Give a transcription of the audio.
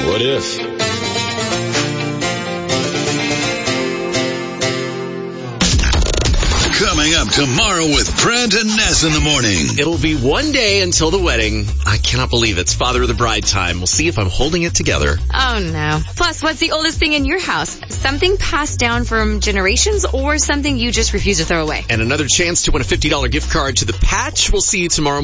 What if? Coming up tomorrow with Brent and Ness in the morning. It'll be one day until the wedding. I cannot believe it's father of the bride time. We'll see if I'm holding it together. Oh, no. Plus, what's the oldest thing in your house? Something passed down from generations or something you just refuse to throw away? And another chance to win a $50 gift card to the Patch. We'll see you tomorrow.